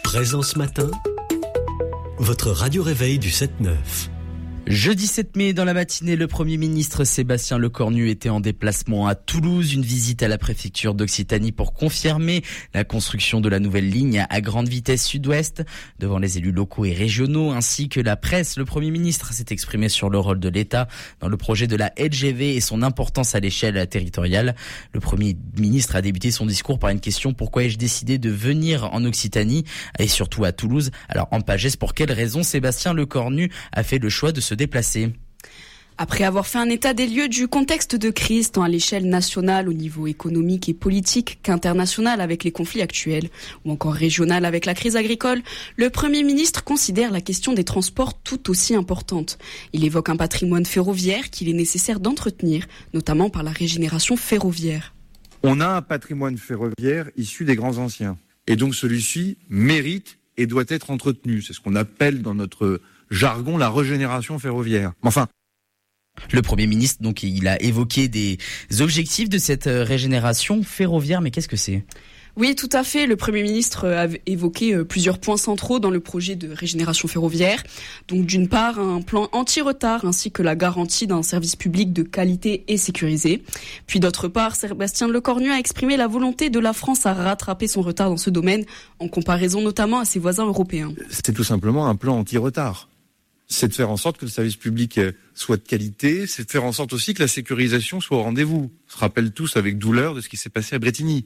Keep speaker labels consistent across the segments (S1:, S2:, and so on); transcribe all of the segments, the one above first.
S1: Présent ce matin, votre radio-réveil du 7-9.
S2: Jeudi 7 mai, dans la matinée, le Premier ministre Sébastien Lecornu était en déplacement à Toulouse, une visite à la préfecture d'Occitanie pour confirmer la construction de la nouvelle ligne à grande vitesse sud-ouest. Devant les élus locaux et régionaux ainsi que la presse, le Premier ministre s'est exprimé sur le rôle de l'État dans le projet de la LGV et son importance à l'échelle territoriale. Le Premier ministre a débuté son discours par une question: pourquoi ai-je décidé de venir en Occitanie et surtout à Toulouse? Alors en pagès, pour quelles raisons Sébastien Lecornu a fait le choix de se déplacer?
S3: Après avoir fait un état des lieux du contexte de crise, tant à l'échelle nationale au niveau économique et politique qu'international avec les conflits actuels, ou encore régional avec la crise agricole, le Premier ministre considère la question des transports tout aussi importante. Il évoque un patrimoine ferroviaire qu'il est nécessaire d'entretenir, notamment par la régénération ferroviaire.
S4: On a un patrimoine ferroviaire issu des grands anciens. Et donc celui-ci mérite et doit être entretenu. C'est ce qu'on appelle dans notre jargon la régénération ferroviaire. Enfin,
S2: le Premier ministre, donc, il a évoqué des objectifs de cette régénération ferroviaire, mais qu'est-ce que c'est ?
S3: Oui, tout à fait. Le Premier ministre a évoqué plusieurs points centraux dans le projet de régénération ferroviaire. Donc, d'une part, un plan anti-retard ainsi que la garantie d'un service public de qualité et sécurisé. Puis, d'autre part, Sébastien Lecornu a exprimé la volonté de la France à rattraper son retard dans ce domaine, en comparaison notamment à ses voisins européens.
S4: C'est tout simplement un plan anti-retard. C'est de faire en sorte que le service public soit de qualité, c'est de faire en sorte aussi que la sécurisation soit au rendez-vous. On se rappelle tous avec douleur de ce qui s'est passé à Brétigny.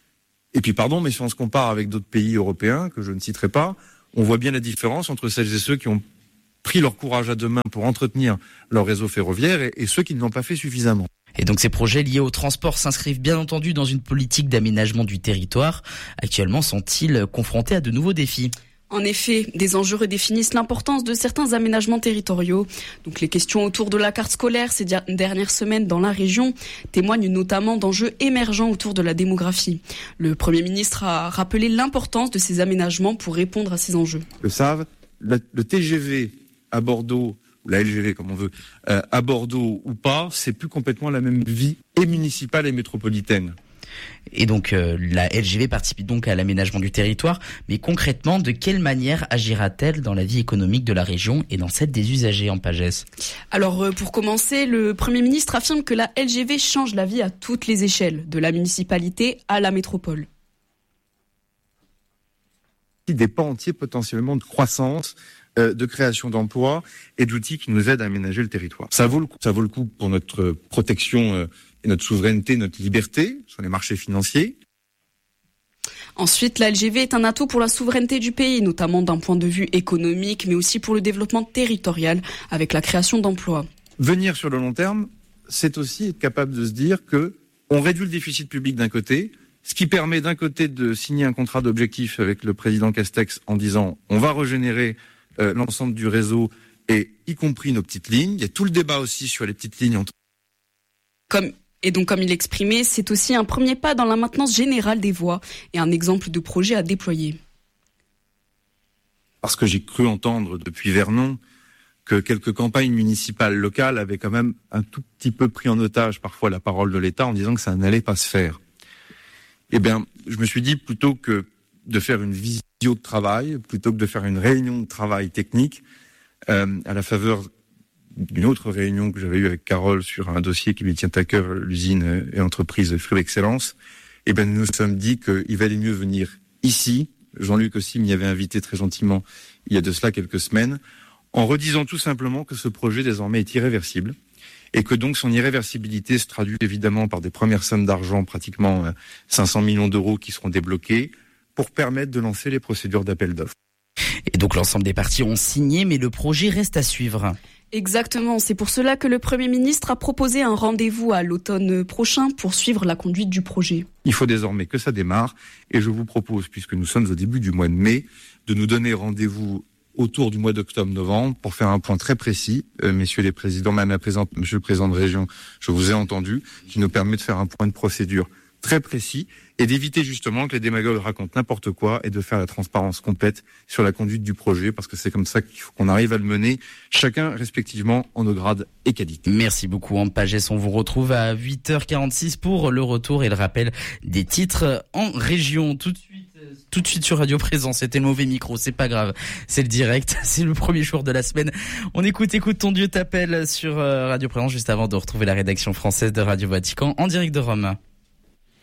S4: Et puis pardon, mais si on se compare avec d'autres pays européens, que je ne citerai pas, on voit bien la différence entre celles et ceux qui ont pris leur courage à deux mains pour entretenir leur réseau ferroviaire et ceux qui ne l'ont pas fait suffisamment.
S2: Et donc ces projets liés au transport s'inscrivent bien entendu dans une politique d'aménagement du territoire. Actuellement, sont-ils confrontés à de nouveaux défis ?
S3: En effet, des enjeux redéfinissent l'importance de certains aménagements territoriaux. Donc les questions autour de la carte scolaire ces dernières semaines dans la région témoignent notamment d'enjeux émergents autour de la démographie. Le Premier ministre a rappelé l'importance de ces aménagements pour répondre à ces enjeux.
S4: Le savent, le TGV à Bordeaux, ou la LGV comme on veut, à Bordeaux ou pas, c'est plus complètement la même vie, et municipale et métropolitaine.
S2: Et donc la LGV participe donc à l'aménagement du territoire, mais concrètement, de quelle manière agira-t-elle dans la vie économique de la région et dans celle des usagers en pagès ?
S3: Alors pour commencer, le Premier ministre affirme que la LGV change la vie à toutes les échelles, de la municipalité à la métropole.
S4: Des pans entiers potentiellement de croissance, de création d'emplois et d'outils qui nous aident à aménager le territoire. Ça vaut le coup pour notre protection et notre souveraineté, notre liberté sur les marchés financiers.
S3: Ensuite, la LGV est un atout pour la souveraineté du pays, notamment d'un point de vue économique, mais aussi pour le développement territorial, avec la création d'emplois.
S4: Venir sur le long terme, c'est aussi être capable de se dire que on réduit le déficit public d'un côté, ce qui permet d'un côté de signer un contrat d'objectif avec le président Castex en disant on va régénérer l'ensemble du réseau et y compris nos petites lignes. Il y a tout le débat aussi sur les petites lignes entre...
S3: Comme il l'exprimait, c'est aussi un premier pas dans la maintenance générale des voies et un exemple de projet à déployer.
S4: Parce que j'ai cru entendre depuis Vernon que quelques campagnes municipales locales avaient quand même un tout petit peu pris en otage parfois la parole de l'État en disant que ça n'allait pas se faire. Eh bien, je me suis dit plutôt que de faire une visio de travail, plutôt que de faire une réunion de travail technique, à la faveur d'une autre réunion que j'avais eue avec Carole sur un dossier qui lui tient à cœur, l'usine et entreprise Fruits Excellence, eh bien, nous nous sommes dit qu'il valait mieux venir ici. Jean-Luc aussi m'y avait invité très gentiment il y a de cela quelques semaines, en redisant tout simplement que ce projet désormais est irréversible et que donc son irréversibilité se traduit évidemment par des premières sommes d'argent, pratiquement 500 millions d'euros qui seront débloqués pour permettre de lancer les procédures d'appel d'offres.
S2: Et donc l'ensemble des parties ont signé, mais le projet reste à suivre.
S3: Exactement, c'est pour cela que le Premier ministre a proposé un rendez-vous à l'automne prochain pour suivre la conduite du projet.
S4: Il faut désormais que ça démarre et je vous propose, puisque nous sommes au début du mois de mai, de nous donner rendez-vous autour du mois d'octobre-novembre pour faire un point très précis. Messieurs les présidents, madame la présidente, monsieur le président de région, je vous ai entendu, qui nous permet de faire un point de procédure très précis, et d'éviter justement que les démagogues racontent n'importe quoi et de faire la transparence complète sur la conduite du projet, parce que c'est comme ça qu'il faut qu'on arrive à le mener, chacun respectivement en nos grades et qualités.
S2: Merci beaucoup, Anne Pagès. On vous retrouve à 8h46 pour le retour et le rappel des titres en région. Tout de suite sur Radio Présence. C'était le mauvais micro, c'est pas grave. C'est le direct, c'est le premier jour de la semaine. On écoute Ton Dieu t'appelle sur Radio Présence juste avant de retrouver la rédaction française de Radio Vatican en direct de Rome.